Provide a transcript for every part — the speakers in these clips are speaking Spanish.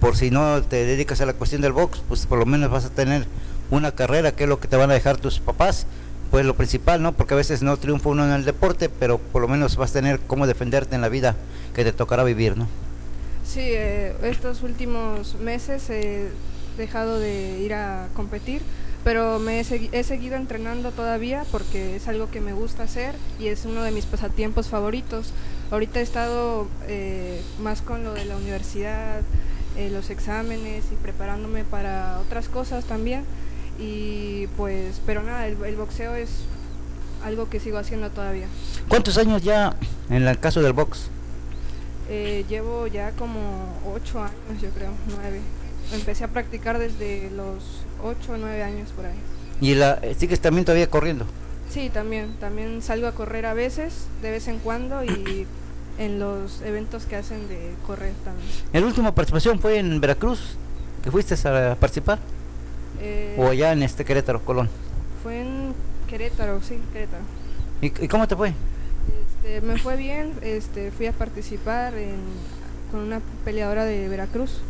por si no te dedicas a la cuestión del box, pues por lo menos vas a tener una carrera, que es lo que te van a dejar tus papás, pues lo principal, ¿no? Porque a veces no triunfa uno en el deporte, pero por lo menos vas a tener cómo defenderte en la vida que te tocará vivir, ¿no? Sí, estos últimos meses he dejado de ir a competir, pero he seguido entrenando todavía porque es algo que me gusta hacer y es uno de mis pasatiempos favoritos. Ahorita he estado más con lo de la universidad, los exámenes y preparándome para otras cosas también. Y pues, pero nada, el boxeo es algo que sigo haciendo todavía. ¿Cuántos años ya en el caso del box? Llevo ya como 8 años, yo creo, 9. Empecé a practicar desde los 8 o 9 años por ahí. ¿Y sigues también todavía corriendo? Sí, también salgo a correr a veces, de vez en cuando, y en los eventos que hacen de correr también. ¿La última participación fue en Veracruz, que fuiste a participar? ¿O allá en Querétaro, Colón? Fue en Querétaro, sí, Querétaro. ¿Y cómo te fue? Me fue bien, fui a participar con una peleadora de Veracruz.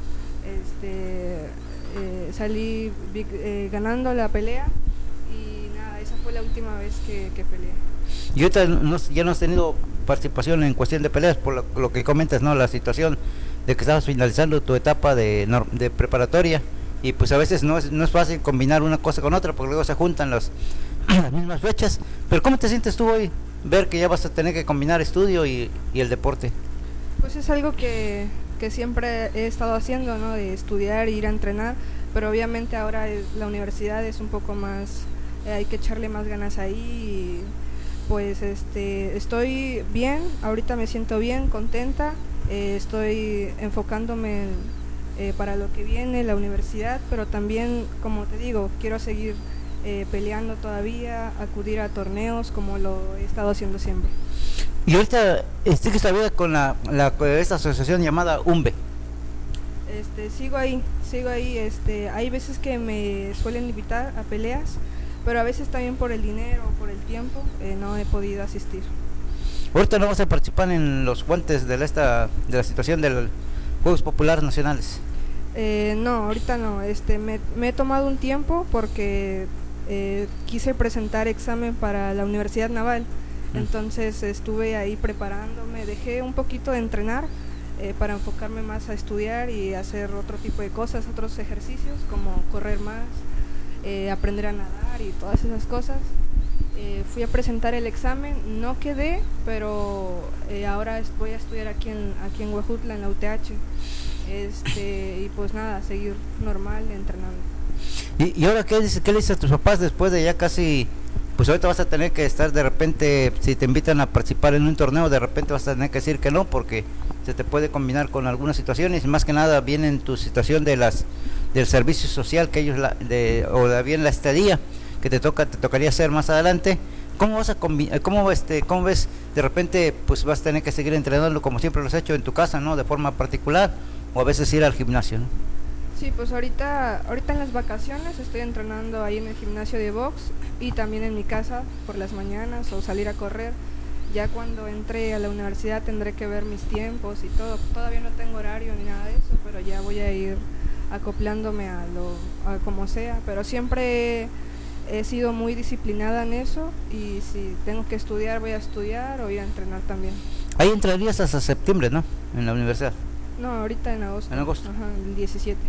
Salí ganando la pelea y nada, esa fue la última vez que peleé. Y ahorita ya no has tenido participación en cuestión de peleas, por lo que comentas, ¿no? La situación de que estabas finalizando tu etapa de preparatoria, y pues a veces no es fácil combinar una cosa con otra, porque luego se juntan las mismas fechas. Pero ¿cómo te sientes tú hoy, ver que ya vas a tener que combinar estudio y el deporte? Pues es algo que siempre he estado haciendo, ¿no? De estudiar e ir a entrenar, pero obviamente ahora la universidad es un poco más, hay que echarle más ganas ahí. Y pues estoy bien, ahorita me siento bien, contenta, estoy enfocándome para lo que viene, la universidad, pero también, como te digo, quiero seguir peleando todavía, acudir a torneos como lo he estado haciendo siempre. Y ahorita sigues todavía con esta asociación llamada UMBE. Sigo ahí, hay veces que me suelen invitar a peleas, pero a veces también por el dinero o por el tiempo no he podido asistir. Ahorita no vas a participar en los guantes de la situación de los Juegos Populares Nacionales. No, ahorita no, me he tomado un tiempo porque quise presentar examen para la Universidad Naval. Entonces estuve ahí preparándome, dejé un poquito de entrenar para enfocarme más a estudiar y hacer otro tipo de cosas, otros ejercicios como correr más, aprender a nadar y todas esas cosas. Fui a presentar el examen, no quedé, pero ahora voy a estudiar aquí en Huejutla, en la UTH. Y pues nada, seguir normal entrenando. ¿Y ahora qué le dices a tus papás después de ya casi? Pues ahorita vas a tener que estar de repente, si te invitan a participar en un torneo, de repente vas a tener que decir que no, porque se te puede combinar con algunas situaciones, y más que nada viene en tu situación del servicio social que ellos, o bien la estadía que te tocaría hacer más adelante. ¿Cómo vas a cómo ves de repente, pues vas a tener que seguir entrenando como siempre lo has hecho en tu casa, ¿no? De forma particular, o a veces ir al gimnasio, ¿no? Sí, pues ahorita en las vacaciones estoy entrenando ahí en el gimnasio de box y también en mi casa por las mañanas o salir a correr. Ya cuando entre a la universidad tendré que ver mis tiempos y todo. Todavía no tengo horario ni nada de eso, pero ya voy a ir acoplándome a como sea. Pero siempre he sido muy disciplinada en eso y si tengo que estudiar voy a estudiar o ir a entrenar también. Ahí entrarías hasta septiembre, ¿no? En la universidad. No, ahorita en agosto. En agosto. Ajá, el 17.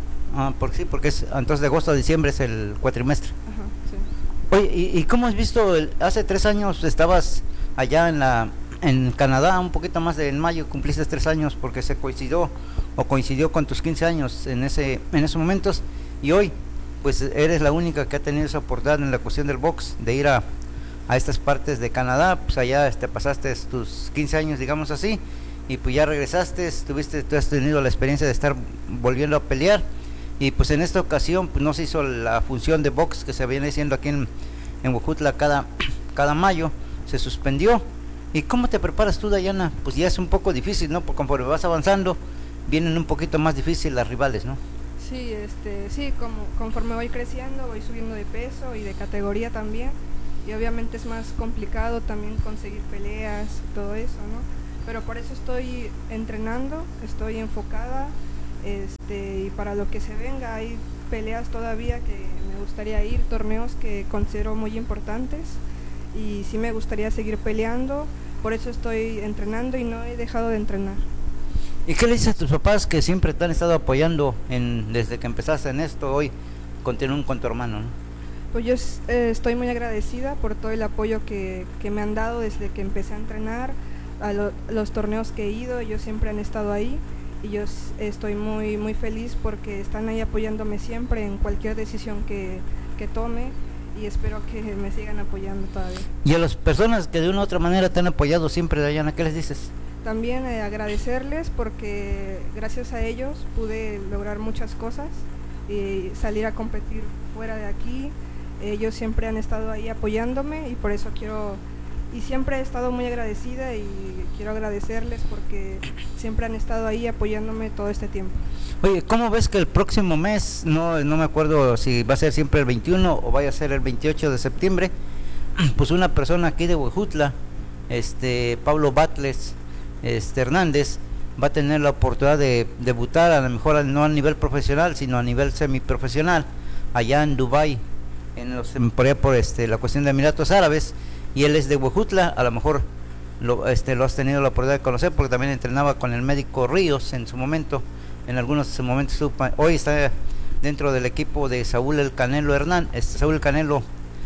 Porque entonces de agosto a diciembre es el cuatrimestre. Ajá, sí. Oye, ¿y cómo has visto? Hace 3 años estabas allá en Canadá, un poquito más en mayo, cumpliste 3 años porque coincidió con tus 15 años en esos momentos, y hoy pues eres la única que ha tenido esa oportunidad en la cuestión del box, de ir a estas partes de Canadá. Pues allá pasaste tus 15 años, digamos así, y pues ya regresaste, tú has tenido la experiencia de estar volviendo a pelear. Y pues en esta ocasión pues no se hizo la función de box que se viene haciendo aquí en Huejutla cada mayo, se suspendió. ¿Y cómo te preparas tú, Dayana? Pues ya es un poco difícil, ¿no? Porque conforme vas avanzando, vienen un poquito más difíciles las rivales, ¿no? Sí, sí, conforme voy creciendo, voy subiendo de peso y de categoría también. Y obviamente es más complicado también conseguir peleas y todo eso, ¿no? Pero por eso estoy entrenando, estoy enfocada y para lo que se venga hay peleas todavía que me gustaría ir, torneos que considero muy importantes y sí me gustaría seguir peleando, por eso estoy entrenando y no he dejado de entrenar. ¿Y qué le dices a tus papás que siempre te han estado apoyando desde que empezaste en esto, hoy continúan con tu hermano, ¿no? Pues yo estoy muy agradecida por todo el apoyo que me han dado desde que empecé a entrenar, los torneos que he ido, ellos siempre han estado ahí y yo estoy muy, muy feliz porque están ahí apoyándome siempre en cualquier decisión que tome y espero que me sigan apoyando todavía. Y a las personas que de una u otra manera te han apoyado siempre, Dayana, ¿qué les dices? También agradecerles porque gracias a ellos pude lograr muchas cosas y salir a competir fuera de aquí. Ellos siempre han estado ahí apoyándome y por eso siempre he estado muy agradecida y quiero agradecerles porque siempre han estado ahí apoyándome todo este tiempo. Oye, ¿cómo ves que el próximo mes, no me acuerdo si va a ser siempre el 21 o vaya a ser el 28 de septiembre, pues una persona aquí de Huejutla, Pablo Batles Hernández, va a tener la oportunidad de debutar a lo mejor no a nivel profesional, sino a nivel semiprofesional, allá en Dubái, por allá por la cuestión de Emiratos Árabes, y él es de Huejutla, a lo mejor lo has tenido la oportunidad de conocer porque también entrenaba con el médico Ríos en su momento, en algunos momentos. Hoy está dentro del equipo de Saúl El Canelo Saúl El Canelo,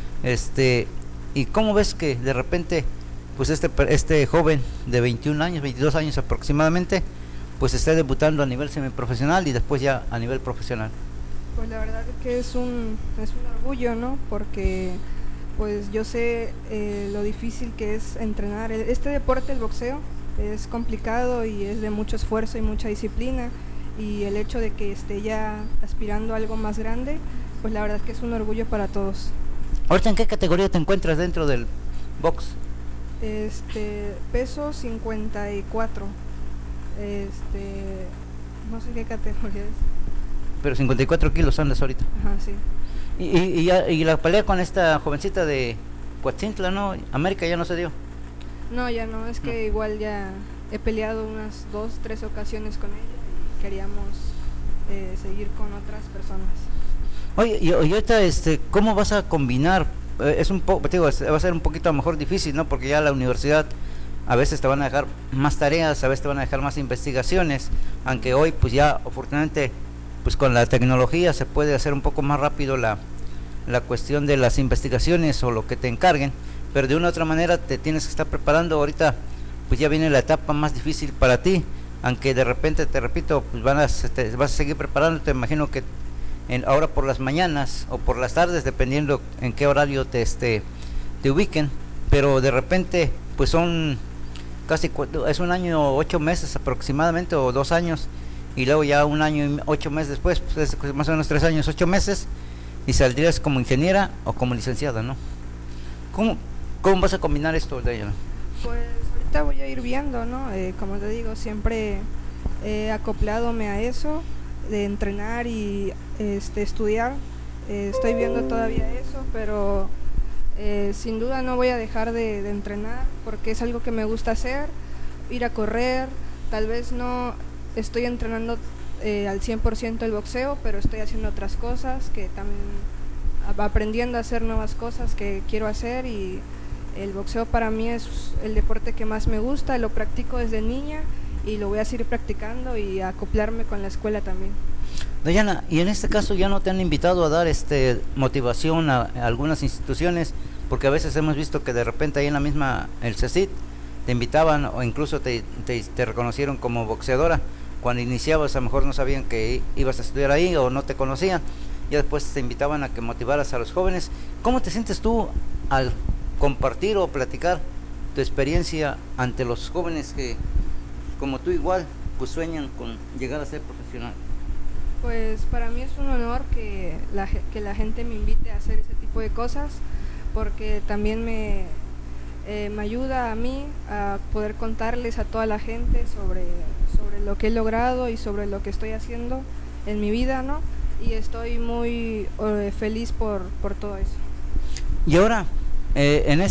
y cómo ves que de repente pues este joven de 21 años, 22 años aproximadamente, pues está debutando a nivel semiprofesional y después ya a nivel profesional. Pues la verdad es que es un orgullo, ¿no? Porque pues yo sé lo difícil que es entrenar. Este deporte, el boxeo, es complicado y es de mucho esfuerzo y mucha disciplina, y el hecho de que esté ya aspirando a algo más grande, pues la verdad es que es un orgullo para todos. ¿Ahorita en qué categoría te encuentras dentro del box? Peso 54, no sé qué categoría es. Pero 54 kilos andas ahorita. Ajá, sí. Y la pelea con esta jovencita de Coatzintla, ¿no? América ya no se dio. No, ya no, es que igual ya he peleado unas 2-3 ocasiones con ella y queríamos seguir con otras personas. Oye, y ahorita, ¿cómo vas a combinar? Es un poco, va a ser un poquito a lo mejor difícil, ¿no? Porque ya la universidad a veces te van a dejar más tareas, a veces te van a dejar más investigaciones, aunque hoy pues ya afortunadamente pues con la tecnología se puede hacer un poco más rápido la cuestión de las investigaciones o lo que te encarguen, pero de una u otra manera te tienes que estar preparando. Ahorita pues ya viene la etapa más difícil para ti, aunque de repente, te repito, pues vas a seguir preparándote. Imagino que ahora por las mañanas o por las tardes, dependiendo en qué horario te ubiquen, pero de repente pues son es un año 8 meses aproximadamente, o 2 años, y luego ya un año y 8 meses después, pues es más o menos 3 años 8 meses, y saldrías como ingeniera o como licenciada, ¿no? ¿Cómo vas a combinar esto, Dayana? Pues ahorita voy a ir viendo, ¿no? Como te digo, siempre he acopladome a eso de entrenar y estudiar. Estoy viendo todavía eso, pero sin duda no voy a dejar de entrenar porque es algo que me gusta hacer, ir a correr. Tal vez no estoy entrenando al 100% el boxeo, pero estoy haciendo otras cosas, que también aprendiendo a hacer nuevas cosas que quiero hacer, y el boxeo para mí es el deporte que más me gusta, lo practico desde niña y lo voy a seguir practicando y a acoplarme con la escuela también. Dayana, y en este caso ya no te han invitado a dar motivación a algunas instituciones, porque a veces hemos visto que de repente ahí en la misma el CECIT te invitaban o incluso te reconocieron como boxeadora. Cuando iniciabas a lo mejor no sabían que ibas a estudiar ahí o no te conocían, ya después te invitaban a que motivaras a los jóvenes. ¿Cómo te sientes tú al compartir o platicar tu experiencia ante los jóvenes que como tú igual pues sueñan con llegar a ser profesional? Pues para mí es un honor que la gente me invite a hacer ese tipo de cosas, porque también me ayuda a mí a poder contarles a toda la gente sobre lo que he logrado y sobre lo que estoy haciendo en mi vida, ¿no? Y estoy muy feliz por todo eso. Y ahora, en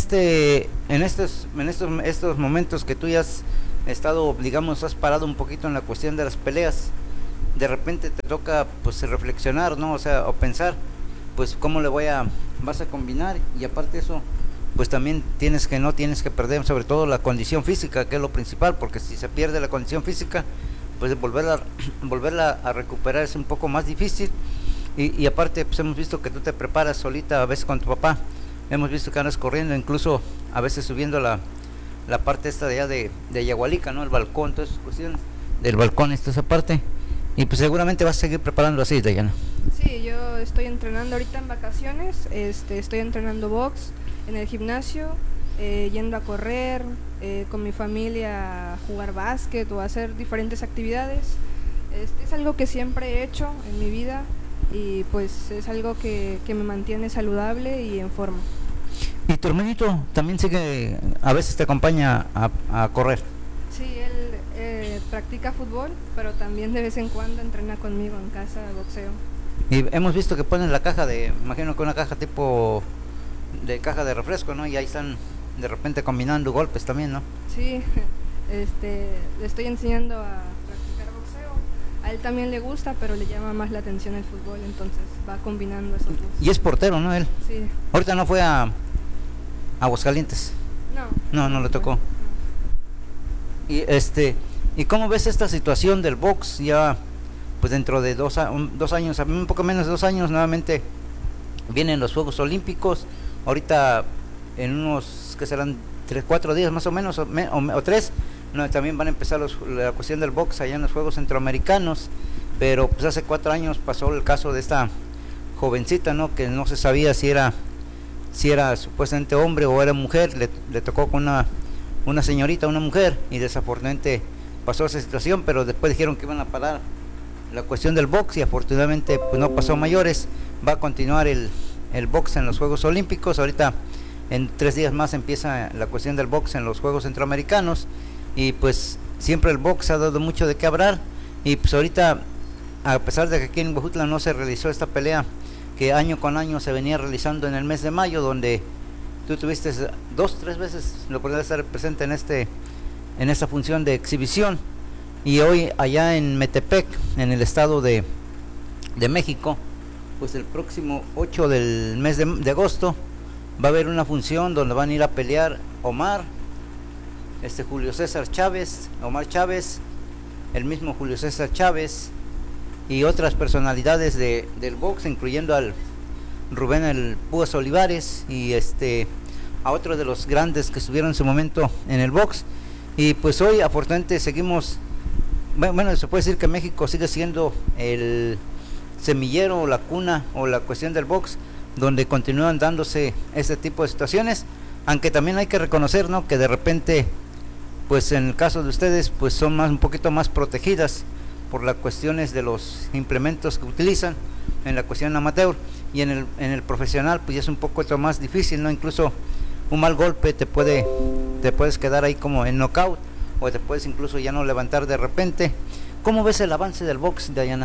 estos momentos que tú ya has estado, digamos, has parado un poquito en la cuestión de las peleas, de repente te toca pues reflexionar, ¿no? O sea, o pensar, pues cómo vas a combinar, y aparte eso, pues también no tienes que perder sobre todo la condición física, que es lo principal, porque si se pierde la condición física, pues volverla a recuperar es un poco más difícil. Y aparte, pues hemos visto que tú te preparas solita a veces con tu papá, hemos visto que andas corriendo, incluso a veces subiendo la parte esta de allá de Yagualica, ¿no? El balcón, todas esas cuestiones del balcón, esa parte, y pues seguramente vas a seguir preparando así, Dayana. Sí, yo estoy entrenando ahorita en vacaciones, estoy entrenando box en el gimnasio, yendo a correr, con mi familia a jugar básquet o a hacer diferentes actividades. Es algo que siempre he hecho en mi vida, y pues es algo que me mantiene saludable y en forma. ¿Y tu hermanito también sigue, a veces te acompaña a correr? Sí, él practica fútbol, pero también de vez en cuando entrena conmigo en casa de boxeo. Y hemos visto que ponen la caja imagino que una caja tipo de caja de refresco, ¿no? Y ahí están de repente combinando golpes también, ¿no? Sí, le estoy enseñando a practicar boxeo. A él también le gusta, pero le llama más la atención el fútbol, entonces va combinando esos dos. Y es portero, ¿no? Él. Sí. Ahorita no fue a Aguascalientes. No le tocó. No. ¿Y cómo ves esta situación del box? Ya, pues dentro de 2 años, un poco menos de 2 años, nuevamente vienen los Juegos Olímpicos. Ahorita en unos, que serán 3-4 días más o menos, o 3, no, también van a empezar la cuestión del box allá en los Juegos Centroamericanos. Pero pues hace 4 años pasó el caso de esta jovencita, ¿no? Que no se sabía si era supuestamente hombre o era mujer. Le tocó con una señorita, una mujer, y desafortunadamente pasó esa situación, pero después dijeron que iban a parar la cuestión del box, y afortunadamente pues no pasó mayores. Va a continuar el box en los Juegos Olímpicos. Ahorita en 3 días más empieza la cuestión del box en los Juegos Centroamericanos, y pues siempre el box ha dado mucho de qué hablar. Y pues ahorita, a pesar de que aquí en Huejutla no se realizó esta pelea que año con año se venía realizando en el mes de mayo, donde tú tuviste 2-3 veces la oportunidad de estar presente en esta función de exhibición, y hoy allá en Metepec, en el estado de México, pues el próximo 8 del mes de agosto va a haber una función donde van a ir a pelear Omar Chávez, el mismo Julio César Chávez, y otras personalidades del box, incluyendo al Rubén el Púas Olivares, y a otros de los grandes que estuvieron en su momento en el box. Y pues hoy afortunadamente seguimos, bueno, se puede decir que México sigue siendo el semillero o la cuna o la cuestión del box, donde continúan dándose este tipo de situaciones, aunque también hay que reconocer, ¿no?, que de repente, pues en el caso de ustedes, pues son un poquito más protegidas por las cuestiones de los implementos que utilizan en la cuestión amateur, y en el profesional pues ya es un poco más difícil, ¿no? Incluso un mal golpe te puedes quedar ahí como en knockout, o te puedes incluso ya no levantar de repente. ¿Cómo ves el avance del box, Dayana,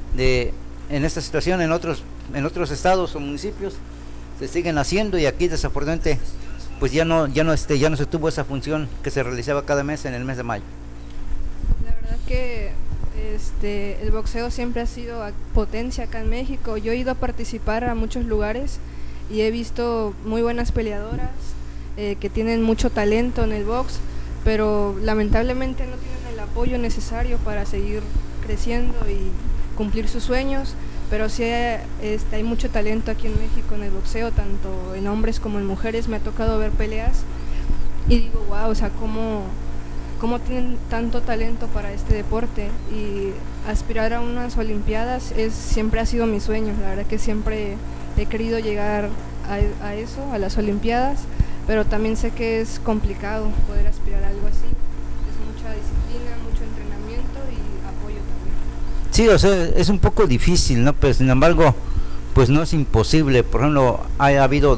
en esta situación? En otros estados o municipios se siguen haciendo, y aquí desafortunadamente pues ya no se tuvo esa función que se realizaba cada mes en el mes de mayo. La verdad que el boxeo siempre ha sido potencia acá en México. Yo he ido a participar a muchos lugares y he visto muy buenas peleadoras que tienen mucho talento en el box, pero lamentablemente no tienen el apoyo necesario para seguir creciendo y cumplir sus sueños. Pero sí hay mucho talento aquí en México en el boxeo, tanto en hombres como en mujeres. Me ha tocado ver peleas y digo, wow, o sea, cómo tienen tanto talento para este deporte, y aspirar a unas olimpiadas siempre ha sido mi sueño. La verdad que siempre he querido llegar a eso, a las olimpiadas, pero también sé que es complicado poder aspirar a algo así. Es mucha disciplina, mucho entrenamiento y apoyo también. Sí, o sea, es un poco difícil, ¿no? Pero sin embargo, pues no es imposible. Por ejemplo, ha habido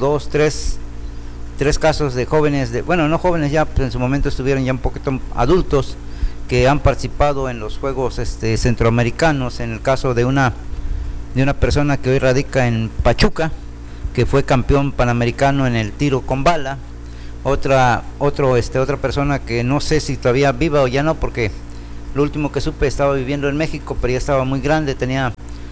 3 casos de jóvenes, bueno, no jóvenes ya, pues en su momento estuvieron ya un poquito adultos, que han participado en los Juegos Centroamericanos. En el caso de una persona que hoy radica en Pachuca, que fue campeón panamericano en el tiro con bala. Otra persona que no sé si todavía viva o ya no, porque Lo último que supe, estaba viviendo en México, pero ya estaba muy grande, tenía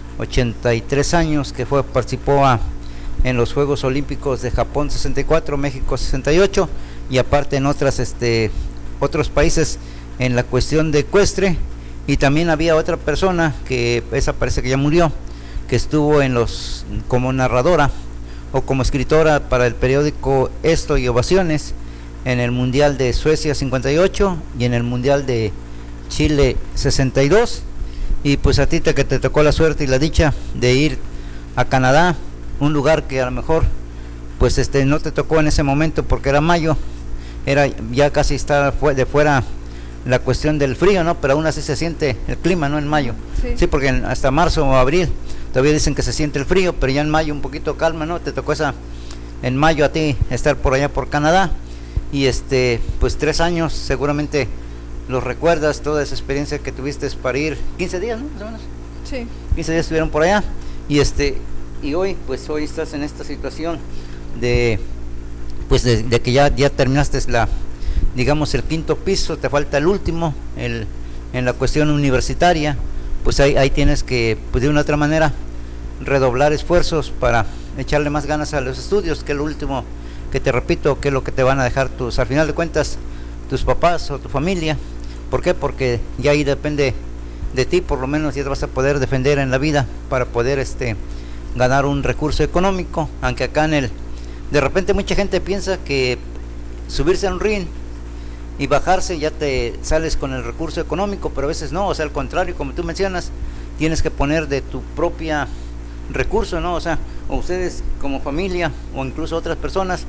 83 años, que participó en los Juegos Olímpicos de Japón 64, México 68, y aparte en otros países en la cuestión de ecuestre. Y también había otra persona, que esa parece que ya murió, que estuvo como narradora o como escritora para el periódico Esto y Ovaciones en el Mundial de Suecia 58 y en el Mundial de Chile 62. Y pues a ti que te tocó la suerte y la dicha de ir a Canadá, un lugar que a lo mejor pues no te tocó en ese momento porque era mayo, era ya casi está de fuera la cuestión del frío, ¿no? Pero aún así se siente el clima, ¿no? En mayo. Sí, porque hasta marzo o abril todavía dicen que se siente el frío, pero ya en mayo un poquito calma, ¿no? Te tocó en mayo a ti estar por allá por Canadá. Y pues 3 años seguramente los recuerdas, toda esa experiencia que tuviste para ir 15 días, ¿no? Más o menos. Sí. 15 días estuvieron por allá. Y hoy estás en esta situación de que ya terminaste digamos el 5.º piso, te falta el último, en la cuestión universitaria. Pues ahí tienes que, pues de una u otra manera, redoblar esfuerzos para echarle más ganas a los estudios, que es lo último que te repito, que es lo que te van a dejar al final de cuentas, tus papás o tu familia. ¿Por qué? Porque ya ahí depende de ti, por lo menos ya te vas a poder defender en la vida para poder ganar un recurso económico. Aunque acá de repente mucha gente piensa que subirse a un ring y bajarse ya te sales con el recurso económico, pero a veces no, o sea, al contrario, como tú mencionas, tienes que poner de tu propia recurso, ¿no? O sea, o ustedes como familia o incluso otras personas,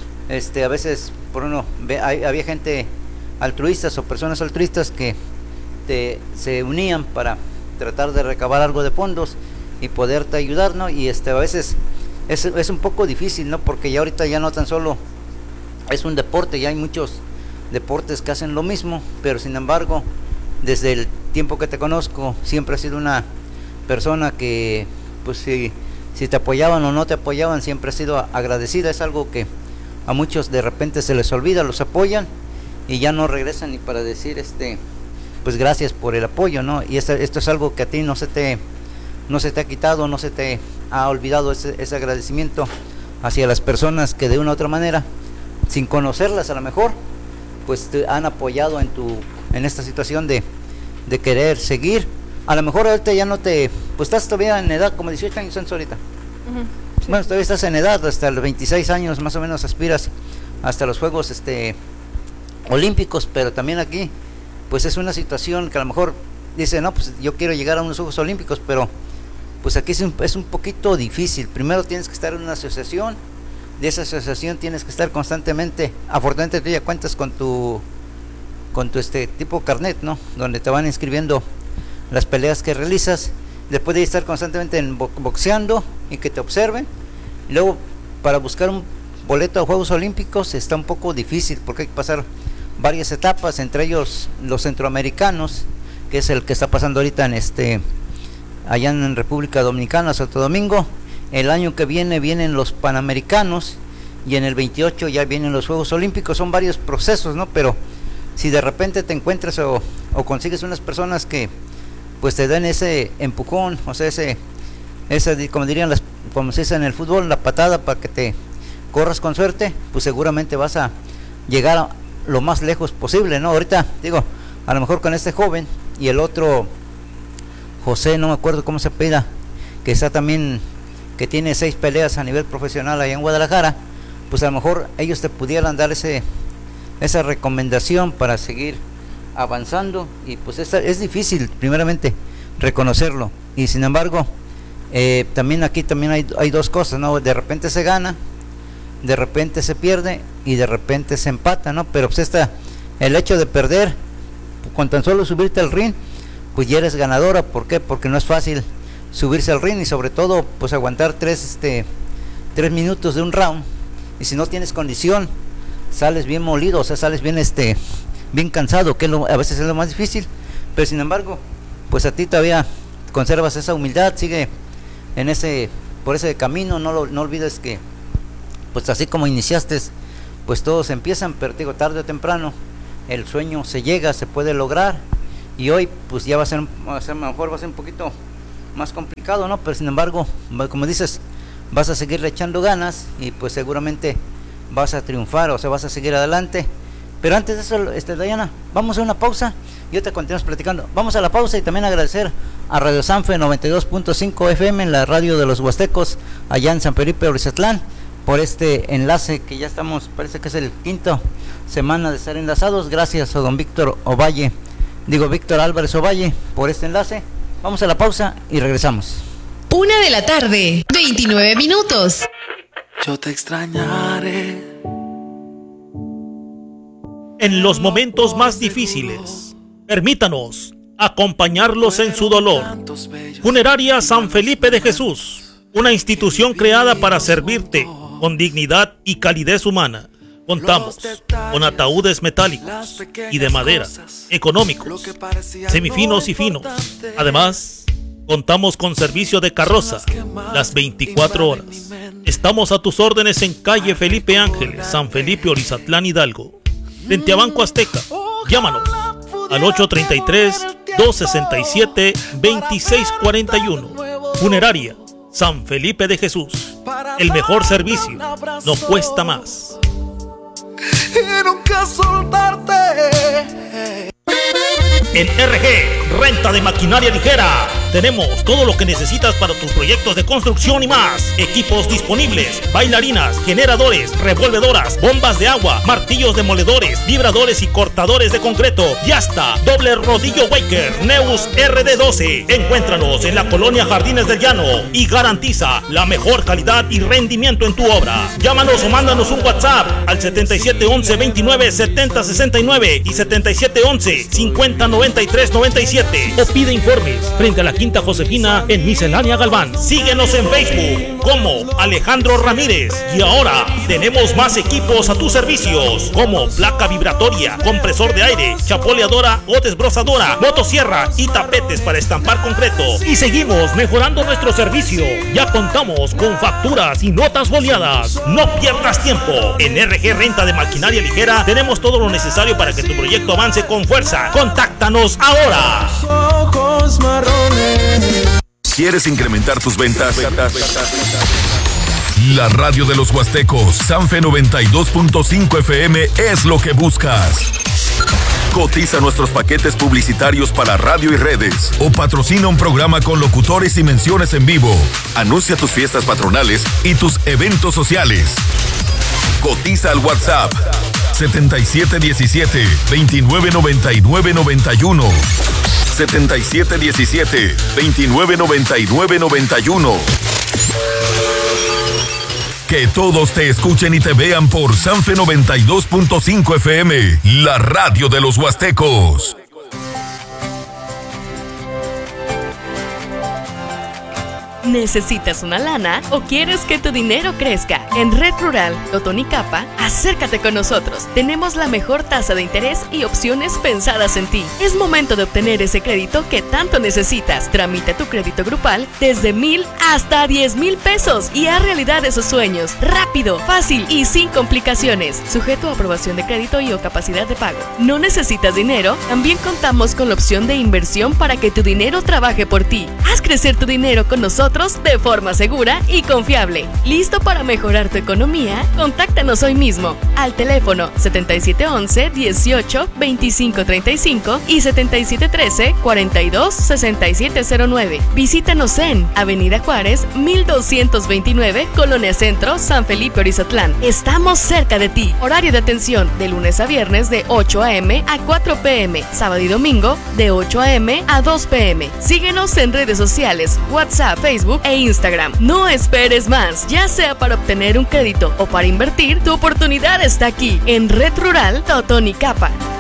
a veces había gente altruistas o personas altruistas que se unían para tratar de recabar algo de fondos y poderte ayudar, ¿no? Y a veces es un poco difícil, ¿no? Porque ya ahorita ya no tan solo es un deporte, ya hay muchos deportes que hacen lo mismo, pero sin embargo, desde el tiempo que te conozco, siempre has sido una persona que, pues si te apoyaban o no te apoyaban, siempre has sido agradecida. Es algo que a muchos de repente se les olvida, los apoyan y ya no regresan ni para decir, pues gracias por el apoyo, ¿no? Y esto es algo que a ti no se te ha quitado, no se te ha olvidado ese agradecimiento hacia las personas que de una u otra manera, sin conocerlas a lo mejor, pues te han apoyado en esta situación de querer seguir. A lo mejor ahorita ya pues estás todavía en edad, como 18 años ahorita. Sí. Bueno, todavía estás en edad, hasta los 26 años más o menos aspiras hasta los Juegos Olímpicos, pero también aquí pues es una situación que a lo mejor dice, no, pues yo quiero llegar a unos Juegos Olímpicos, pero pues aquí es un poquito difícil. Primero tienes que estar en una asociación, de esa asociación tienes que estar constantemente. Afortunadamente tú ya cuentas con tu tipo carnet, ¿no? Donde te van inscribiendo las peleas que realizas. Después de estar constantemente boxeando y que te observen, y luego para buscar un boleto a Juegos Olímpicos está un poco difícil porque hay que pasar varias etapas, entre ellos los centroamericanos, que es el que está pasando ahorita allá en República Dominicana, Santo Domingo. El año que vienen los Panamericanos y en el 28 ya vienen los Juegos Olímpicos. Son varios procesos, ¿no? Pero si de repente te encuentras o consigues unas personas que pues te den ese empujón, o sea, ese como dirían como se dice en el fútbol, la patada para que te corras con suerte, pues seguramente vas a llegar a lo más lejos posible, ¿no? Ahorita digo, a lo mejor con este joven y el otro José, no me acuerdo cómo se apellida, que está también, que tiene 6 peleas a nivel profesional allá en Guadalajara, pues a lo mejor ellos te pudieran dar esa recomendación para seguir avanzando. Y pues es difícil primeramente reconocerlo, y sin embargo también hay dos cosas, ¿no? De repente se gana, de repente se pierde y de repente se empata, ¿no? Pero pues el hecho de perder, con tan solo subirte al ring, pues ya eres ganadora. ¿Por qué? Porque no es fácil subirse al ring y sobre todo pues aguantar 3 minutos de un round, y si no tienes condición sales bien molido, o sea, sales bien cansado, que a veces es lo más difícil. Pero sin embargo, pues a ti todavía conservas esa humildad, sigue por ese camino. No olvides que pues así como iniciaste, pues todos empiezan, pero digo, tarde o temprano el sueño se puede lograr, y hoy pues ya va a ser mejor, va a ser un poquito más complicado, ¿no? Pero sin embargo, como dices, vas a seguirle echando ganas y pues seguramente vas a triunfar, o sea, vas a seguir adelante. Pero antes de eso, Dayana, vamos a una pausa y ahorita continuamos platicando. Vamos a la pausa y también agradecer a Radio Sanfe 92.5 FM, en la radio de los Huastecos, allá en San Felipe, Orizatlán, por este enlace que ya estamos, parece que es el quinto semana de estar enlazados. Gracias a don Víctor Álvarez Ovalle por este enlace. Vamos a la pausa y regresamos. 1:00 p.m, 29 minutos. Yo te extrañaré. En los momentos más difíciles, permítanos acompañarlos en su dolor. Funeraria San Felipe de Jesús, una institución creada para servirte con dignidad y calidez humana. Contamos con ataúdes metálicos y de madera, económicos, semifinos y finos. Además, contamos con servicio de carroza las 24 horas. Estamos a tus órdenes en calle Felipe Ángeles, San Felipe, Orizatlán, Hidalgo, frente a Banco Azteca. Llámanos al 833-267-2641. Funeraria San Felipe de Jesús. El mejor servicio no cuesta más. Y nunca soltarte. En RG, renta de maquinaria ligera, tenemos todo lo que necesitas para tus proyectos de construcción y más. Equipos disponibles, bailarinas, generadores, revolvedoras, bombas de agua, martillos demoledores, vibradores y cortadores de concreto. Y hasta doble rodillo Waker Neus RD12. Encuéntranos en la colonia Jardines del Llano y garantiza la mejor calidad y rendimiento en tu obra. Llámanos o mándanos un WhatsApp al 7711-297069 y 7711-509397 o pide informes frente a la Quinta Josefina en Miscelánea Galván. Síguenos en Facebook como Alejandro Ramírez. Y ahora tenemos más equipos a tus servicios, como placa vibratoria, compresor de aire, chapoleadora o desbrozadora, motosierra y tapetes para estampar concreto. Y seguimos mejorando nuestro servicio. Ya contamos con facturas y notas boleadas. No pierdas tiempo. En RG Renta de Maquinaria Ligera tenemos todo lo necesario para que tu proyecto avance con fuerza. Contáctanos ahora. Ojos marrones. ¿Quieres incrementar tus ventas? La radio de los Huastecos, Sanfe 92.5 FM es lo que buscas. Cotiza nuestros paquetes publicitarios para radio y redes o patrocina un programa con locutores y menciones en vivo. Anuncia tus fiestas patronales y tus eventos sociales. Cotiza al WhatsApp 7717-299991. 7717-299991. Que todos te escuchen y te vean por Sanfe 92.5 FM, la radio de los Huastecos. ¿Necesitas una lana o quieres que tu dinero crezca? En Red Rural Totonicapa, acércate con nosotros. Tenemos la mejor tasa de interés y opciones pensadas en ti. Es momento de obtener ese crédito que tanto necesitas. Tramita tu crédito grupal desde 1,000 hasta 10,000 pesos y haz realidad esos sueños. Rápido, fácil y sin complicaciones. Sujeto a aprobación de crédito y o capacidad de pago. ¿No necesitas dinero? También contamos con la opción de inversión para que tu dinero trabaje por ti. Haz crecer tu dinero con nosotros de forma segura y confiable. ¿Listo para mejorar tu economía? Contáctanos hoy mismo al teléfono 7711-18-2535 y 7713-426709. Visítanos en Avenida Juárez 1229, Colonia Centro, San Felipe, Orizatlán. Estamos cerca de ti. Horario de atención de lunes a viernes de 8 a.m. a 4 p.m. Sábado y domingo de 8 a.m. a 2 p.m. Síguenos en redes sociales, WhatsApp, Facebook e Instagram. No esperes más, ya sea para obtener un crédito o para invertir, tu oportunidad está aquí en Red Rural Totonicapa.